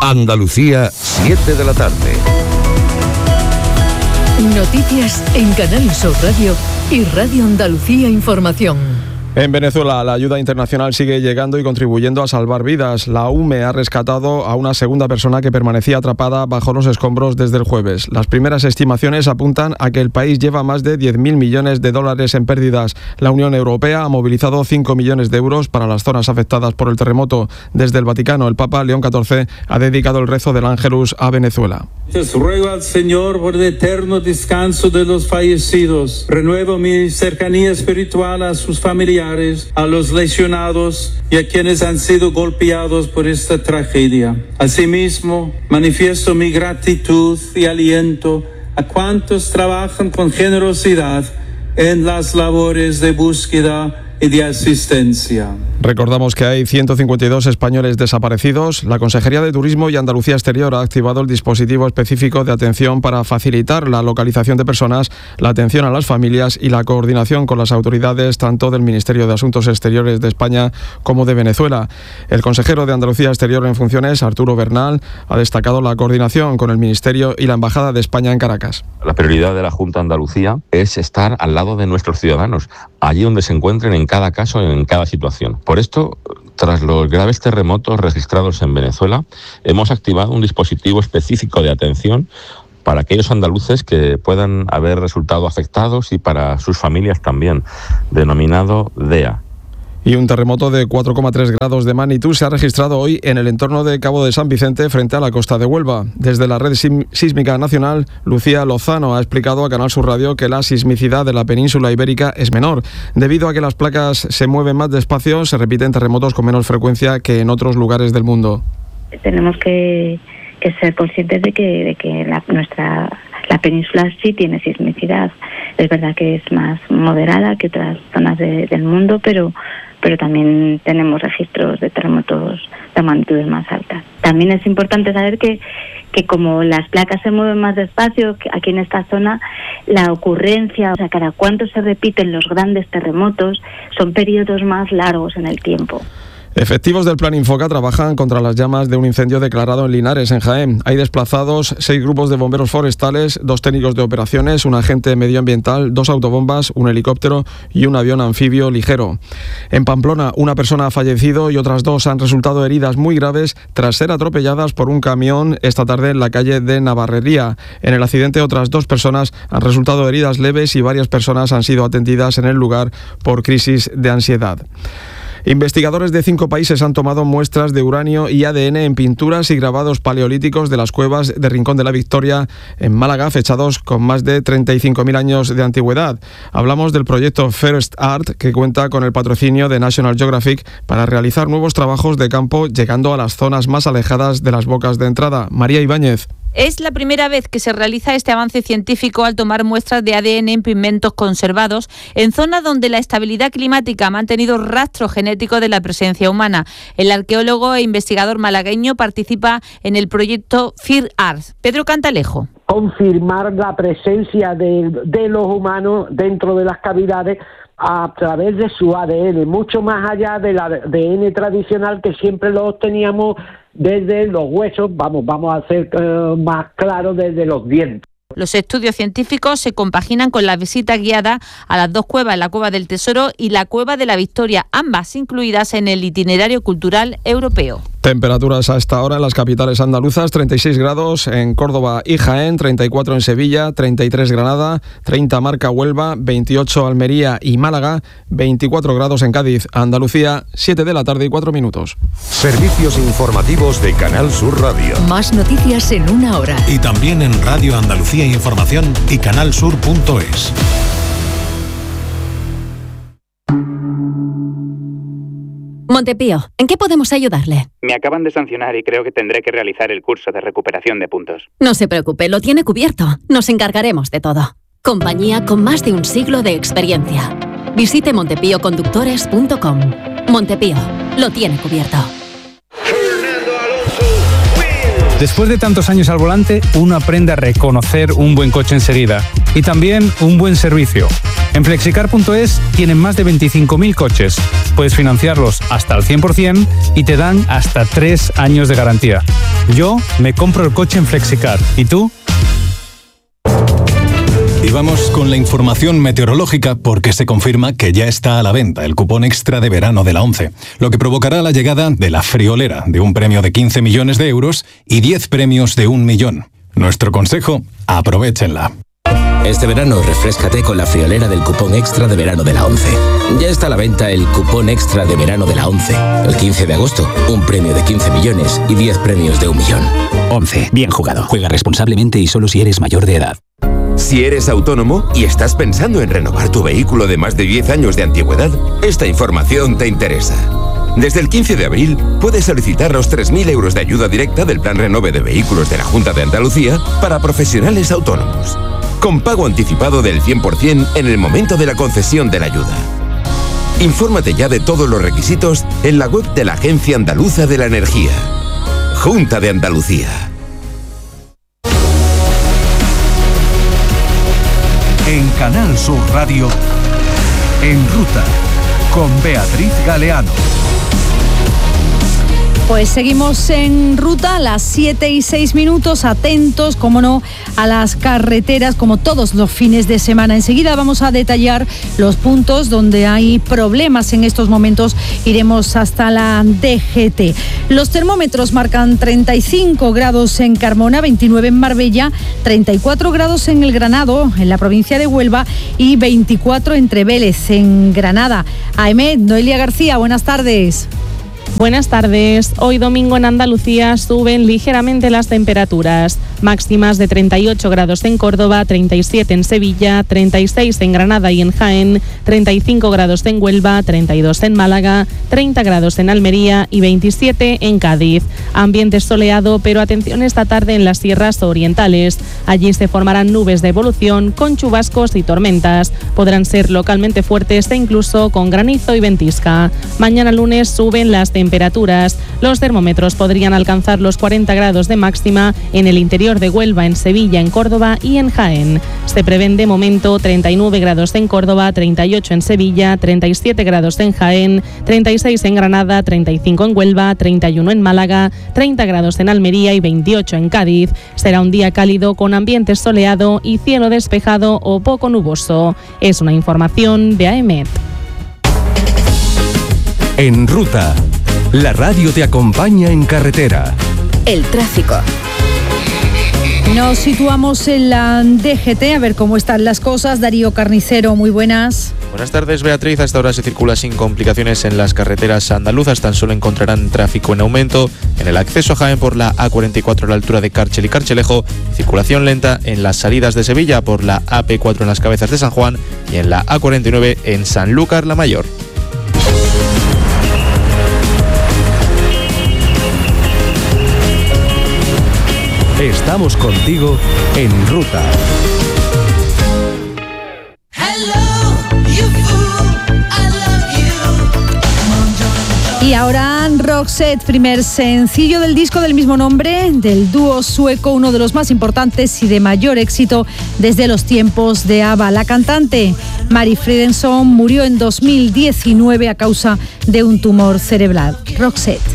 Andalucía, 7 de la tarde. Noticias en Canal Sur Radio y Radio Andalucía Información. En Venezuela, la ayuda internacional sigue llegando y contribuyendo a salvar vidas. La UME ha rescatado a una segunda persona que permanecía atrapada bajo los escombros desde el jueves. Las primeras estimaciones apuntan a que el país lleva más de 10.000 millones de dólares en pérdidas. La Unión Europea ha movilizado 5 millones de euros para las zonas afectadas por el terremoto. Desde el Vaticano, el Papa León XIV ha dedicado el rezo del Ángelus a Venezuela. Ruego al Señor por el eterno descanso de los fallecidos. Renuevo mi cercanía espiritual a sus familiares, a los lesionados y a quienes han sido golpeados por esta tragedia. Asimismo, manifiesto mi gratitud y aliento a cuantos trabajan con generosidad en las labores de búsqueda y de asistencia. Recordamos que hay 152 españoles desaparecidos. La Consejería de Turismo y Andalucía Exterior ha activado el dispositivo específico de atención para facilitar la localización de personas, la atención a las familias y la coordinación con las autoridades tanto del Ministerio de Asuntos Exteriores de España como de Venezuela. El consejero de Andalucía Exterior en funciones, Arturo Bernal, ha destacado la coordinación con el Ministerio y la Embajada de España en Caracas. La prioridad de la Junta de Andalucía es estar al lado de nuestros ciudadanos, allí donde se encuentren en cada caso, en cada situación. Por esto, tras los graves terremotos registrados en Venezuela, hemos activado un dispositivo específico de atención para aquellos andaluces que puedan haber resultado afectados y para sus familias también, denominado DEA. Y un terremoto de 4,3 grados de magnitud se ha registrado hoy en el entorno de Cabo de San Vicente, frente a la costa de Huelva. Desde la Red Sísmica Nacional, Lucía Lozano ha explicado a Canal Sur Radio que la sismicidad de la península ibérica es menor. Debido a que las placas se mueven más despacio, se repiten terremotos con menos frecuencia que en otros lugares del mundo. Tenemos que ser conscientes de que la península sí tiene sismicidad. Es verdad que es más moderada que otras zonas del mundo, pero también tenemos registros de terremotos de magnitudes más altas. También es importante saber que como las placas se mueven más despacio, aquí en esta zona, la ocurrencia, o sea, cada cuánto se repiten los grandes terremotos, son periodos más largos en el tiempo. Efectivos del Plan Infoca trabajan contra las llamas de un incendio declarado en Linares, en Jaén. Hay desplazados 6 grupos de bomberos forestales, 2 técnicos de operaciones, un agente medioambiental, 2 autobombas, un helicóptero y un avión anfibio ligero. En Pamplona, una persona ha fallecido y otras 2 han resultado heridas muy graves tras ser atropelladas por un camión esta tarde en la calle de Navarrería. En el accidente, otras 2 personas han resultado heridas leves y varias personas han sido atendidas en el lugar por crisis de ansiedad. Investigadores de 5 países han tomado muestras de uranio y ADN en pinturas y grabados paleolíticos de las cuevas de Rincón de la Victoria en Málaga, fechados con más de 35.000 años de antigüedad. Hablamos del proyecto First Art, que cuenta con el patrocinio de National Geographic para realizar nuevos trabajos de campo, llegando a las zonas más alejadas de las bocas de entrada. María Ibáñez. Es la primera vez que se realiza este avance científico al tomar muestras de ADN en pigmentos conservados en zonas donde la estabilidad climática ha mantenido rastro genético de la presencia humana. El arqueólogo e investigador malagueño participa en el proyecto First Art. Pedro Cantalejo. Confirmar la presencia de los humanos dentro de las cavidades a través de su ADN, mucho más allá del ADN tradicional que siempre lo teníamos desde los huesos, vamos a hacer más claro, desde los dientes. Los estudios científicos se compaginan con la visita guiada a las 2 cuevas, la Cueva del Tesoro y la Cueva de la Victoria, ambas incluidas en el itinerario cultural europeo. Temperaturas a esta hora en las capitales andaluzas: 36 grados en Córdoba y Jaén, 34 en Sevilla, 33 Granada, 30 marca Huelva, 28 Almería y Málaga, 24 grados en Cádiz. Andalucía, 7 de la tarde y 4 minutos. Servicios informativos de Canal Sur Radio. Más noticias en una hora. Y también en Radio Andalucía Información y canalsur.es. Montepío, ¿en qué podemos ayudarle? Me acaban de sancionar y creo que tendré que realizar el curso de recuperación de puntos. No se preocupe, lo tiene cubierto. Nos encargaremos de todo. Compañía con más de un siglo de experiencia. Visite montepíoconductores.com. Montepío, lo tiene cubierto. Después de tantos años al volante, uno aprende a reconocer un buen coche enseguida y también un buen servicio. En flexicar.es tienen más de 25.000 coches. Puedes financiarlos hasta el 100% y te dan hasta 3 años de garantía. Yo me compro el coche en Flexicar. ¿Y tú? Y vamos con la información meteorológica porque se confirma que ya está a la venta el cupón extra de verano de la ONCE, lo que provocará la llegada de la friolera de un premio de 15 millones de euros y 10 premios de 1 millón. Nuestro consejo, aprovéchenla. Este verano refréscate con la friolera del cupón extra de verano de la ONCE. Ya está a la venta el cupón extra de verano de la ONCE. El 15 de agosto, un premio de 15 millones y 10 premios de 1 millón. ONCE, bien jugado. Juega responsablemente y solo si eres mayor de edad. Si eres autónomo y estás pensando en renovar tu vehículo de más de 10 años de antigüedad, esta información te interesa. Desde el 15 de abril puedes solicitar los 3.000 euros de ayuda directa del Plan Renove de Vehículos de la Junta de Andalucía para profesionales autónomos, con pago anticipado del 100% en el momento de la concesión de la ayuda. Infórmate ya de todos los requisitos en la web de la Agencia Andaluza de la Energía. Junta de Andalucía. En Canal Sur Radio, En Ruta, con Beatriz Galeano. Pues seguimos en ruta a las 7:06, atentos, como no, a las carreteras, como todos los fines de semana. Enseguida vamos a detallar los puntos donde hay problemas en estos momentos. Iremos hasta la DGT. Los termómetros marcan 35 grados en Carmona, 29 en Marbella, 34 grados en El Granado, en la provincia de Huelva, y 24 en Trevélez, en Granada. AEMET, Noelia García, buenas tardes. Buenas tardes. Hoy domingo en Andalucía suben ligeramente las temperaturas. Máximas de 38 grados en Córdoba, 37 en Sevilla, 36 en Granada y en Jaén, 35 grados en Huelva, 32 en Málaga, 30 grados en Almería y 27 en Cádiz. Ambiente soleado, pero atención esta tarde en las sierras orientales. Allí se formarán nubes de evolución con chubascos y tormentas. Podrán ser localmente fuertes e incluso con granizo y ventisca. Mañana lunes suben las temperaturas. Los termómetros podrían alcanzar los 40 grados de máxima en el interior de Huelva, en Sevilla, en Córdoba y en Jaén. Se prevén de momento 39 grados en Córdoba, 38 en Sevilla, 37 grados en Jaén, 36 en Granada, 35 en Huelva, 31 en Málaga, 30 grados en Almería y 28 en Cádiz. Será un día cálido con ambiente soleado y cielo despejado o poco nuboso. Es una información de AEMET. En Ruta, la radio te acompaña en carretera. El tráfico. Nos situamos en la DGT, a ver cómo están las cosas. Darío Carnicero, muy buenas. Buenas tardes, Beatriz. Hasta ahora se circula sin complicaciones en las carreteras andaluzas. Tan solo encontrarán tráfico en aumento en el acceso a Jaén por la A44 a la altura de Cárchel y Carchelejo. Circulación lenta en las salidas de Sevilla por la AP4 en las Cabezas de San Juan y en la A49 en Sanlúcar la Mayor. Estamos contigo en Ruta. Y ahora Roxette, primer sencillo del disco del mismo nombre, del dúo sueco, uno de los más importantes y de mayor éxito desde los tiempos de ABBA. La cantante Mari Fredensson murió en 2019 a causa de un tumor cerebral. Roxette.